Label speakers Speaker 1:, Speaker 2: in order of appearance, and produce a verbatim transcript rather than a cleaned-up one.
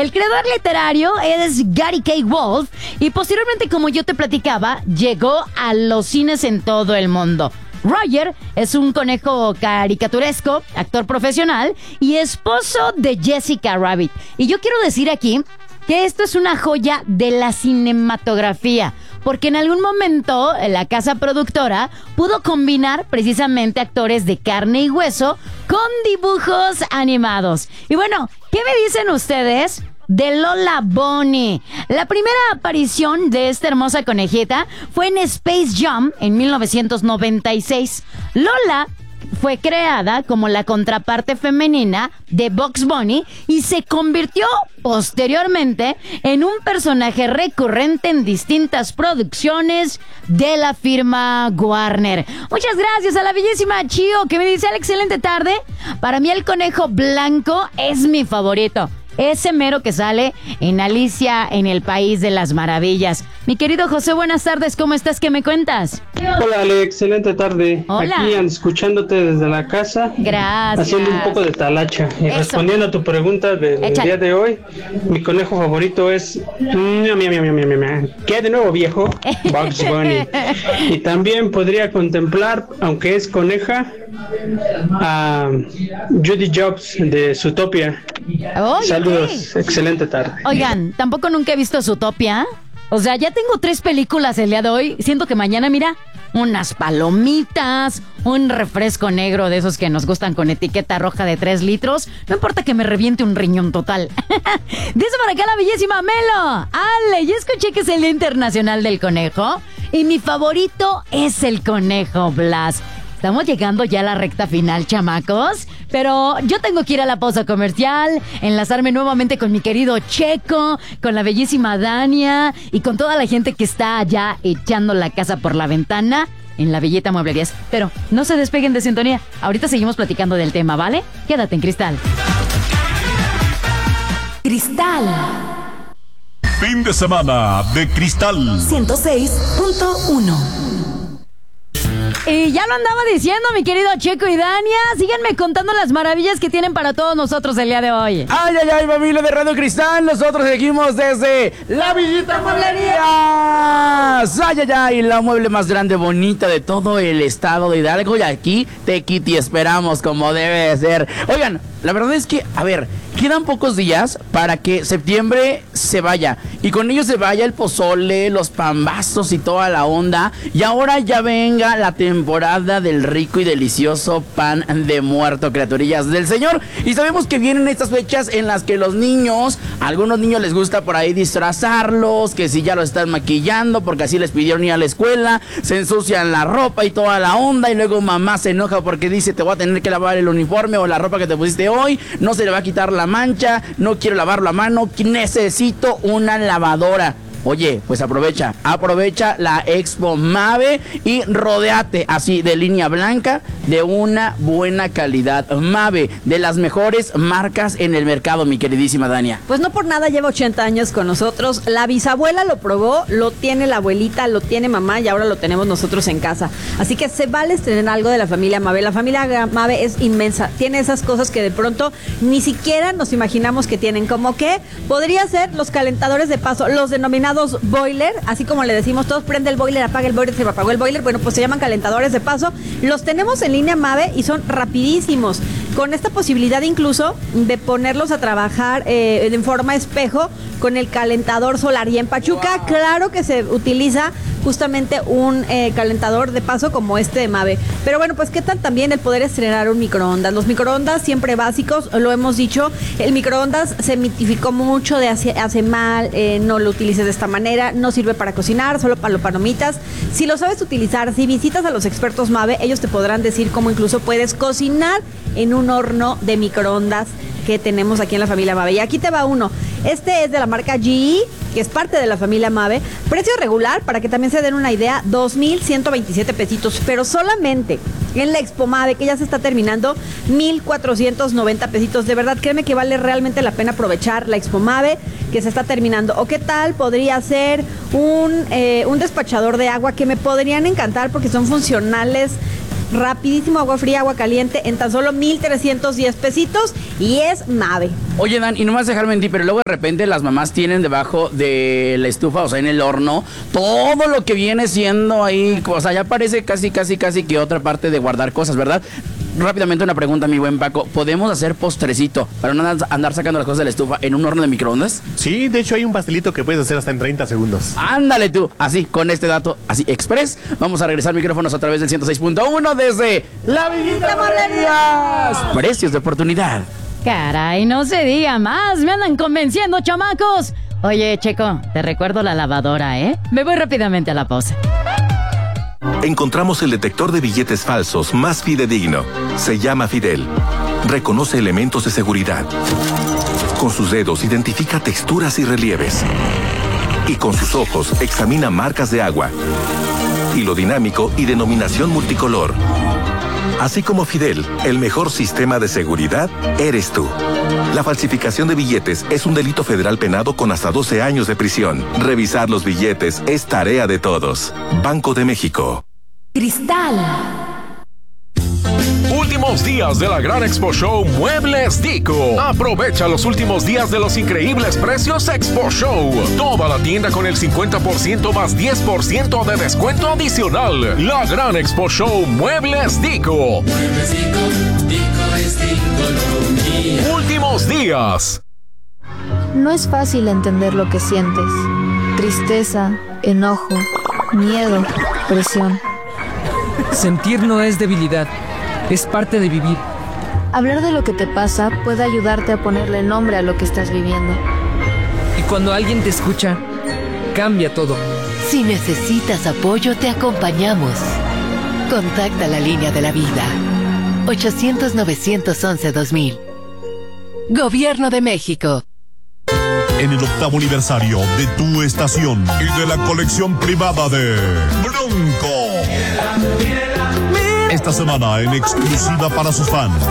Speaker 1: El creador literario es Gary K. Wolf y posteriormente, como yo te platicaba, llegó a los cines en todo el mundo. Roger es un conejo caricaturesco, actor profesional y esposo de Jessica Rabbit. Y yo quiero decir aquí que esto es una joya de la cinematografía, porque en algún momento la casa productora pudo combinar precisamente actores de carne y hueso con dibujos animados. Y bueno, ¿qué me dicen ustedes de Lola Bunny? La primera aparición de esta hermosa conejita fue en Space Jam en mil novecientos noventa y seis. Lola fue creada como la contraparte femenina de Bugs Bunny y se convirtió posteriormente en un personaje recurrente en distintas producciones de la firma Warner. Muchas gracias a la bellísima Chio, que me dice: la excelente tarde. Para mí el conejo blanco es mi favorito. Ese mero que sale en Alicia en el País de las Maravillas. Mi querido José, buenas tardes, ¿cómo estás? ¿Qué me cuentas?
Speaker 2: Hola, Ale, excelente tarde.
Speaker 1: Hola.
Speaker 2: Aquí escuchándote desde la casa.
Speaker 1: Gracias.
Speaker 2: Haciendo un poco de talacha. Y
Speaker 1: Eso.
Speaker 2: Respondiendo a tu pregunta del
Speaker 1: Échale.
Speaker 2: día de hoy, mi conejo favorito es... Miam, miam, miam, miam, miam. ¿Qué de nuevo, viejo? Bugs Bunny. Y también podría contemplar, aunque es coneja, a Judy Jobs de Zootopia.
Speaker 1: Oye,
Speaker 2: Saludos,
Speaker 1: ¿qué?
Speaker 2: excelente tarde.
Speaker 1: Oigan, tampoco nunca he visto Zootopia. O sea, ya tengo tres películas el día de hoy. Siento que mañana, mira, unas palomitas, un refresco negro de esos que nos gustan con etiqueta roja de tres litros. No importa que me reviente un riñón total. Dice por acá la bellísima Melo. Ale, yo escuché que es el Día Internacional del Conejo. Y mi favorito es el conejo Blas. Estamos llegando ya a la recta final, chamacos, pero yo tengo que ir a la pausa comercial, enlazarme nuevamente con mi querido Checo, con la bellísima Dania y con toda la gente que está allá echando la casa por la ventana en la Belleta Mueblerías. Pero no se despeguen de sintonía, ahorita seguimos platicando del tema, ¿vale? Quédate en Cristal.
Speaker 3: Cristal
Speaker 4: Fin de semana de Cristal.
Speaker 3: ciento seis punto uno.
Speaker 1: Y ya lo andaba diciendo, mi querido Checo y Dania. Síganme contando las maravillas que tienen para todos nosotros el día de hoy.
Speaker 5: Ay, ay, ay, familia de Radio Cristal. Nosotros seguimos desde La Villita Mueblerías. Ay, ay, ay, la mueble más grande, bonita de todo el estado de Hidalgo. Y aquí te Kitty esperamos como debe de ser. Oigan, la verdad es que, a ver, quedan pocos días para que septiembre se vaya. Y con ello se vaya el pozole, los pambazos y toda la onda. Y ahora ya venga la temporada del rico y delicioso pan de muerto, criaturillas del Señor. Y sabemos que vienen estas fechas en las que los niños, a algunos niños les gusta por ahí disfrazarlos, que si ya los están maquillando porque así les pidieron ir a la escuela, se ensucian la ropa y toda la onda. Y luego mamá se enoja porque dice: te voy a tener que lavar el uniforme o la ropa que te pusiste hoy, no se le va a quitar la mancha, no quiero lavarlo a mano, necesito una lavadora. Oye, pues aprovecha, aprovecha la Expo Mave y rodéate así de línea blanca de una buena calidad. Mave, de las mejores marcas en el mercado, mi queridísima Dania.
Speaker 6: Pues no por nada lleva ochenta años con nosotros. La bisabuela lo probó, lo tiene la abuelita, lo tiene mamá y ahora lo tenemos nosotros en casa. Así que se vale tener algo de la familia Mave. La familia Mave es inmensa. Tiene esas cosas que de pronto ni siquiera nos imaginamos que tienen. Como que podría ser los calentadores de paso, los denominados boiler, así como le decimos todos, prende el boiler, apaga el boiler, se apagó el boiler. Bueno, pues se llaman calentadores de paso. Los tenemos en línea Mave y son rapidísimos, con esta posibilidad incluso de ponerlos a trabajar eh, en forma espejo con el calentador solar. Y en Pachuca, wow, claro que se utiliza justamente un eh, calentador de paso como este de Mave. Pero bueno, pues qué tal también el poder estrenar un microondas. Los microondas siempre básicos, lo hemos dicho, el microondas se mitificó mucho de hace, hace mal, eh, no lo utilices de esta manera, no sirve para cocinar, solo para los palomitas. Si lo sabes utilizar, si visitas a los expertos Mave, ellos te podrán decir cómo incluso puedes cocinar en un horno de microondas que tenemos aquí en la familia Mave. Y aquí te va uno. Este es de la marca G E, que es parte de la familia Mave. Precio regular, para que también se den una idea, dos mil ciento veintisiete pesitos. Pero solamente en la Expo Mave, que ya se está terminando, mil cuatrocientos noventa pesitos. De verdad, créeme que vale realmente la pena aprovechar la Expo Mave, que se está terminando. O qué tal podría ser un, eh, un despachador de agua, que me podrían encantar porque son funcionales rapidísimo, agua fría, agua caliente, en tan solo mil trescientos diez pesitos y es Mave.
Speaker 5: Oye, Dan, y no me vas a dejar mentir, pero luego de repente las mamás tienen debajo de la estufa, o sea, en el horno, todo lo que viene siendo ahí, o sea, ya parece casi, casi, casi que otra parte de guardar cosas, ¿verdad? Rápidamente una pregunta, mi buen Paco. ¿Podemos hacer postrecito para no andar sacando las cosas de la estufa en un horno de microondas?
Speaker 7: Sí, de hecho hay un pastelito que puedes hacer hasta en treinta segundos.
Speaker 5: Ándale tú, así, con este dato, así, express. Vamos a regresar micrófonos a través del ciento seis punto uno desde La Villita Mueblerías. Precios de oportunidad.
Speaker 1: Caray, no se diga más. Me andan convenciendo, chamacos. Oye, Checo, te recuerdo la lavadora, ¿eh? Me voy rápidamente a la pausa.
Speaker 8: Encontramos el detector de billetes falsos más fidedigno. Se llama Fidel. Reconoce elementos de seguridad. Con sus dedos identifica texturas y relieves. Y con sus ojos examina marcas de agua. Hilo dinámico y denominación multicolor. Así como Fidel, el mejor sistema de seguridad eres tú. La falsificación de billetes es un delito federal penado con hasta doce años de prisión. Revisar los billetes es tarea de todos. Banco de México.
Speaker 3: Cristal.
Speaker 9: Últimos días de la Gran Expo Show Muebles Dico. Aprovecha los últimos días de los increíbles precios Expo Show. Toda la tienda con el cincuenta por ciento más diez por ciento de descuento adicional. La Gran Expo Show Muebles Dico.
Speaker 10: Muebles Dico, Dico es Dico.
Speaker 9: Últimos días.
Speaker 11: No es fácil entender lo que sientes. Tristeza, enojo, miedo, presión.
Speaker 12: Sentir no es debilidad. Es parte de vivir.
Speaker 11: Hablar de lo que te pasa puede ayudarte a ponerle nombre a lo que estás viviendo.
Speaker 12: Y cuando alguien te escucha, cambia todo.
Speaker 13: Si necesitas apoyo, te acompañamos. Contacta la línea de la vida. ochocientos, novecientos once, dos mil. Gobierno de México.
Speaker 4: En el octavo aniversario de tu estación y de la colección privada de Bronco. Esta semana en exclusiva para sus fans,